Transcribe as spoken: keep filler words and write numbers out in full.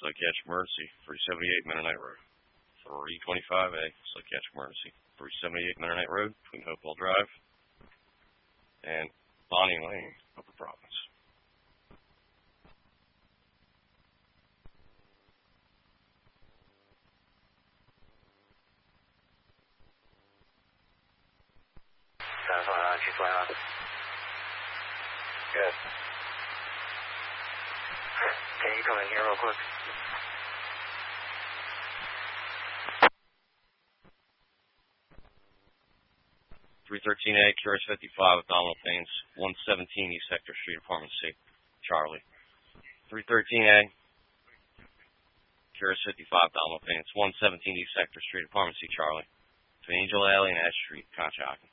Psychiatric Emergency, three seventy-eight Mennonite Road. three twenty-five A, Psychiatric Emergency, three seventy-eight Mennonite Road, between Hopewell Drive and Bonnie Lane, Upper Providence. Good. Can you come in here real quick? three thirteen A, Curious fifty-five, abdominal pains, one seventeen East Sector Street, Apartment C, Charlie. three thirteen A, Curious fifty-five, abdominal pains, one seventeen East Sector Street, Apartment C, Charlie. Between Angel Alley and Ash Street, Conshohocken.